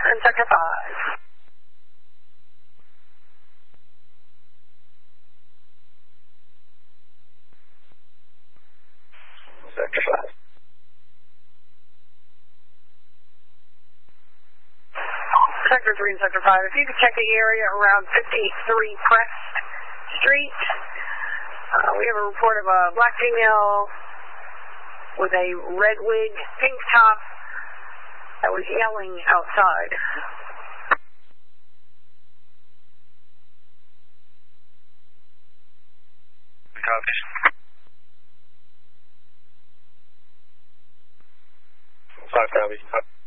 in Sector 5. Sector 5. Sector 3 and Sector 5. If you could check the area around 53 Crest Street. We have a report of a black female with a red wig, pink top, that was yelling outside. Copy. 5 copies.